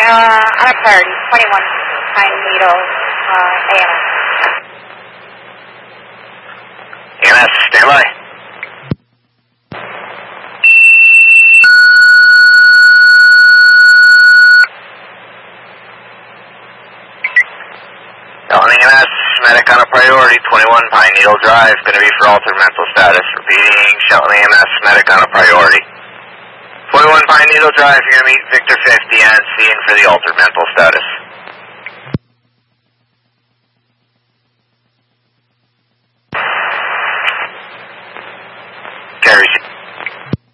on a priority, 21 Pine Needle, AMS. AMS, stand by. Calling AMS, medic on a priority, 21 Pine Needle Drive, going to be for altered mental status. Repeating, Shelton AMS, medic on a priority. 21 Pine Needle Drive, you're going to meet Victor 50 and seeing for the altered mental status.